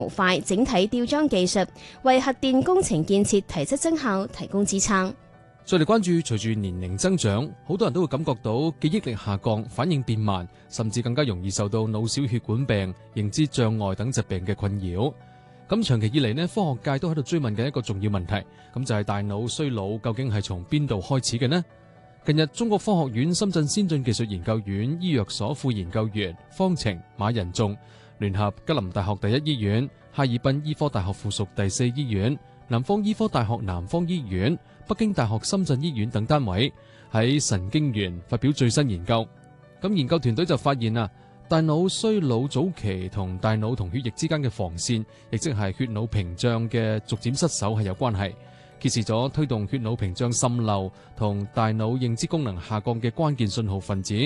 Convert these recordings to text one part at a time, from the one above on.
模塊整體吊裝技術，為核電工程建設提質增效提供支撐。 再嚟關注，隨住年齡增長，好多人都會感覺到記憶力下降、反應變慢，甚至更加容易受到腦小血管病、認知障礙等疾病嘅困擾。咁長期以嚟呢，科學界都喺度追問緊一個重要問題，咁就係大腦衰老究竟係從邊度開始嘅呢？近日，中國科學院深圳先進技術研究院醫藥所副研究員方晴、馬仁仲聯合吉林大學第一醫院、哈爾濱醫科大學附屬第四醫院、南方醫科大學南方醫院、北京大學深圳醫院等單位喺神經元發表最新研究。咁研究團隊就發現大腦衰老早期同大腦同血液之間嘅防線，亦即係血腦屏障嘅逐漸失守係有關係，揭示咗推動血腦屏障滲漏同大腦認知功能下降嘅關鍵信號分子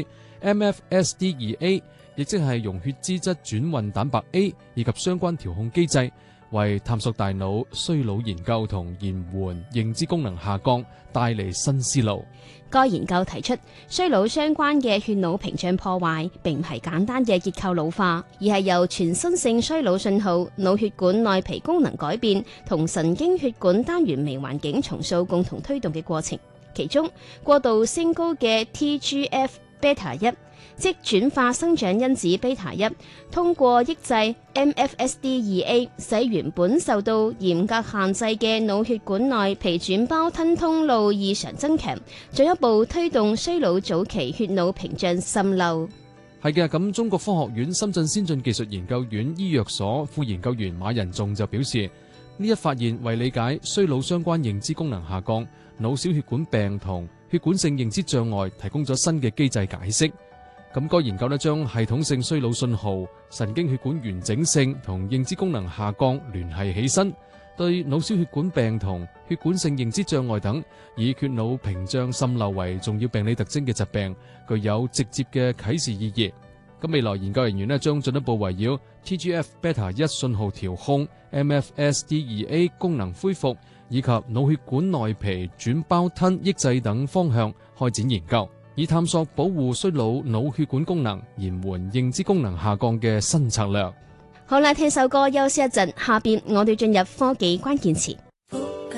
MFSD2A， 亦即係溶血脂質轉運蛋白 A 以及相關調控機制，為探索大腦衰老研究同延緩認知功能下降帶嚟新思路。 該研究提出，衰老相關嘅血腦屏障破壞並唔係簡單嘅結構老化，而係由全身性衰老信號、腦血管內皮功能改變同神經血管單元微環境重塑共同推動嘅過程。其中，過度升高嘅 TGF-beta 1即轉化生長因子 beta 1，通過抑制 MFSD2A， 使原本受到嚴格限制嘅腦血管內皮轉胞吞通路異常增強，進一步推動衰老早期血腦屏障滲漏。 係嘅，咁中國科學院深圳先進技術研究院醫藥所副研究員馬仁仲就表示，呢一發現為理解衰老相關認知功能下降、腦小血管病同血管性認知障礙提供咗新嘅機制解釋。咁該研究呢，將系統性衰老信號、神經血管完整性同認知功能下降聯繫起身，對腦小血管病同血管性認知障礙等以血腦屏障滲漏為重要病理特徵嘅疾病，具有直接嘅啟示意義。咁未來研究人員呢，將進一步圍繞 TGF-beta 1信號調控、MFSD2A 功能恢復以及腦血管內皮轉胞吞抑制等方向開展研究，以探索保護衰老腦血管功能、延緩認知功能下降嘅新策略。 好啦，聽首歌休息一陣，下邊我哋進入科技關鍵詞。